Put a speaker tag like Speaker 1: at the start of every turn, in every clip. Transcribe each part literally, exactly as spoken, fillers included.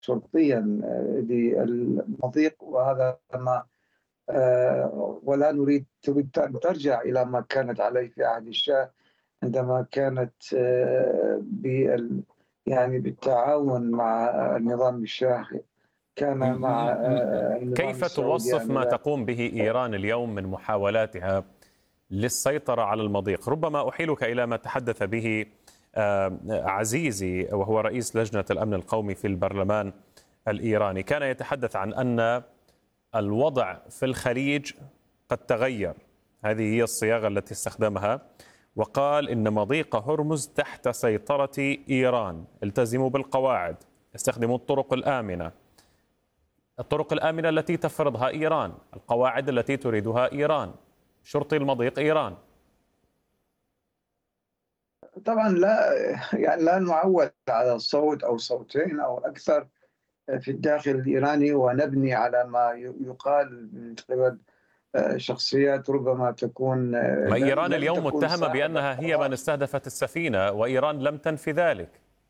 Speaker 1: شرطيا للمضيق، وهذا ما ولا نريد تريد أن ترجع إلى ما كانت عليه في عهد الشاه، عندما كانت بال يعني بالتعاون مع النظام الشاهي، كان مع النظام
Speaker 2: كيف
Speaker 1: السعودي
Speaker 2: توصف ما
Speaker 1: آنذاك.
Speaker 2: تقوم به إيران اليوم من محاولاتها للسيطرة على المضيق؟ ربما أحيلك إلى ما تحدث به عزيزي وهو رئيس لجنة الأمن القومي في البرلمان الإيراني. كان يتحدث عن أن الوضع في الخليج قد تغير، هذه هي الصياغة التي استخدمها، وقال إن مضيق هرمز تحت سيطرة إيران، التزموا بالقواعد، استخدموا الطرق الآمنة، الطرق الآمنة التي تفرضها إيران، القواعد التي تريدها إيران، شرطي المضيق إيران.
Speaker 1: طبعا لا، يعني لا نعول على صوت أو صوتين أو أكثر في الداخل الإيراني ونبني على ما يقال من قبل شخصيات ربما تكون
Speaker 2: ما إيران
Speaker 1: لم
Speaker 2: اليوم
Speaker 1: تكون
Speaker 2: متهمة
Speaker 1: صاحبة
Speaker 2: بأنها هي من
Speaker 1: قرار.
Speaker 2: استهدفت السفينة، وإيران لم تنفي ذلك.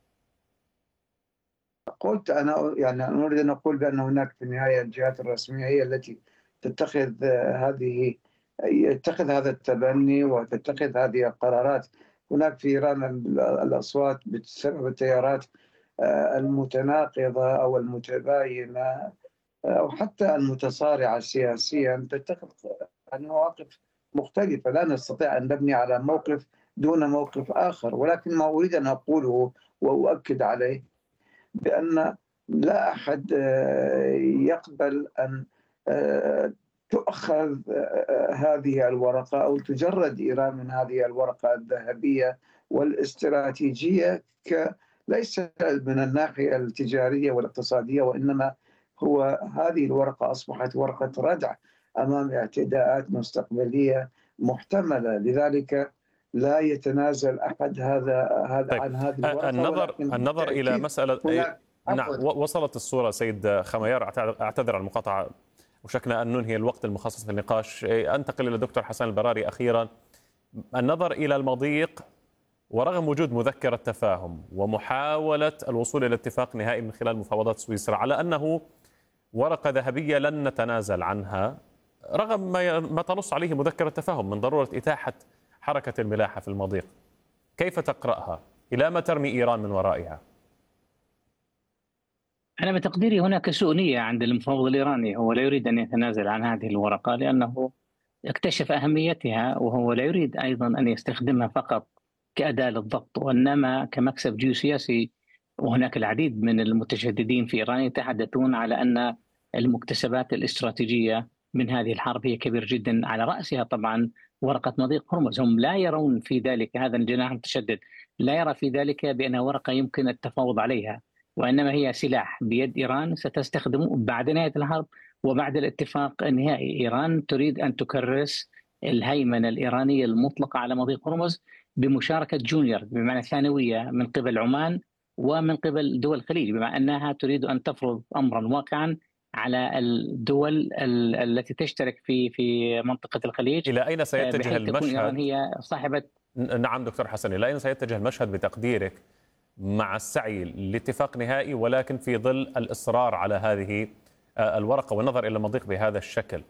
Speaker 1: قلت أنا يعني نريد أن نقول بأن هناك في النهاية الجهات الرسمية هي التي تتخذ هذه يتخذ هذا التبني وتتخذ هذه القرارات. هناك في إيران الأصوات بسبب التيارات المتناقضة أو المتباينة أو حتى المتصارعة سياسيا تتخذ مواقف مختلفة. لا نستطيع أن نبني على موقف دون موقف آخر، ولكن ما أريد أن أقوله وأؤكد عليه بأن لا أحد يقبل أن تؤخذ هذه الورقة أو تجرد إيران من هذه الورقة الذهبية والاستراتيجية، ليس من الناحية التجارية والاقتصادية، وإنما هو هذه الورقة أصبحت ورقة ردع أمام اعتداءات مستقبلية محتملة. لذلك لا يتنازل أحد هذا هذا
Speaker 2: طيب.
Speaker 1: عن هذه الورقة.
Speaker 2: النظر النظر إلى مسألة نعم، وصلت الصورة سيد خميار، أعتذر عن المقاطعة، وشكنا أن ننهي الوقت المخصص في النقاش. أنتقل إلى الدكتور حسن البراري أخيرا. النظر إلى المضيق ورغم وجود مذكرة تفاهم ومحاولة الوصول إلى اتفاق نهائي من خلال مفاوضات سويسرا على أنه ورقة ذهبية لن نتنازل عنها، رغم ما تنص عليه مذكرة تفاهم من ضرورة إتاحة حركة الملاحة في المضيق، كيف تقرأها؟ إلى ما ترمي إيران من ورائها؟
Speaker 3: أنا بتقديري هناك سوء نية عند المفاوض الإيراني، هو لا يريد أن يتنازل عن هذه الورقة لأنه اكتشف أهميتها، وهو لا يريد أيضا أن يستخدمها فقط كأداة للضغط وإنما كمكسب جيوسياسي. وهناك العديد من المتشددين في إيران يتحدثون على أن المكتسبات الاستراتيجية من هذه الحرب هي كبير جدا، على رأسها طبعا ورقة مضيق هرمز. هم لا يرون في ذلك، هذا الجناح المتشدد لا يرى في ذلك بأنها ورقة يمكن التفاوض عليها، وإنما هي سلاح بيد إيران ستستخدمه بعد نهاية الحرب وبعد الاتفاق النهائي. إيران تريد أن تكرس الهيمنة الإيرانية المطلقة على مضيق هرمز بمشاركة جونيور بمعنى ثانوية من قبل عمان ومن قبل دول الخليج، بما أنها تريد أن تفرض أمرا واقعا على الدول التي تشترك في في منطقة الخليج.
Speaker 2: إلى أين سيتجه المشهد؟
Speaker 3: إيران هي صاحبة.
Speaker 2: نعم دكتور حسن، إلى أين سيتجه المشهد بتقديرك مع السعي لاتفاق نهائي ولكن في ظل الإصرار على هذه الورقة والنظر إلى المضيق بهذا الشكل؟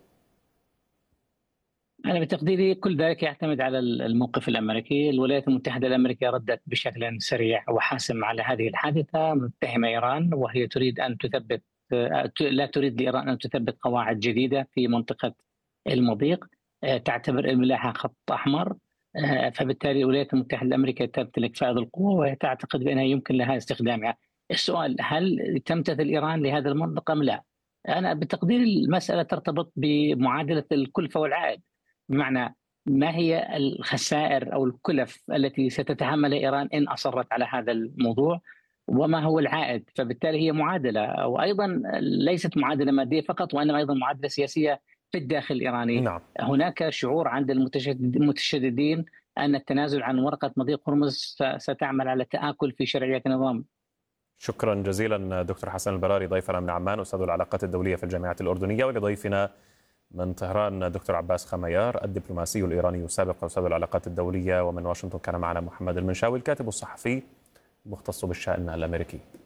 Speaker 3: أنا بتقديري كل ذلك يعتمد على الموقف الأمريكي. الولايات المتحدة الأمريكية ردت بشكل سريع وحاسم على هذه الحادثة، متهمة إيران وهي تريد أن تثبت، لا تريد لإيران أن تثبت قواعد جديدة في منطقة المضيق، تعتبر الملاحة خط أحمر، فبالتالي الولايات المتحدة الأمريكية تمتلك فائض القوة وهي تعتقد بأنها يمكن لها استخدامها. السؤال هل تمتثل إيران لهذا المنطقة أم لا؟ أنا بتقدير المسألة ترتبط بمعادلة الكلفة والعائد، بمعنى ما هي الخسائر أو الكلف التي ستتحملها إيران إن أصرت على هذا الموضوع، وما هو العائد. فبالتالي هي معادلة، وأيضا ليست معادلة مادية فقط وإنما أيضا معادلة سياسية في الداخل الإيراني.
Speaker 2: نعم.
Speaker 3: هناك شعور عند المتشددين أن التنازل عن ورقة مضيق هرمز ستعمل على تآكل في شرعية النظام.
Speaker 2: شكرا جزيلا دكتور حسن البراري، ضيفنا من عمان، أستاذ العلاقات الدولية في الجامعة الأردنية، ولضيفنا من طهران دكتور عباس خميار الدبلوماسي الإيراني السابق وأستاذ العلاقات الدولية، ومن واشنطن كان معنا محمد المنشاوي الكاتب الصحفي المختص بالشأن الأمريكي.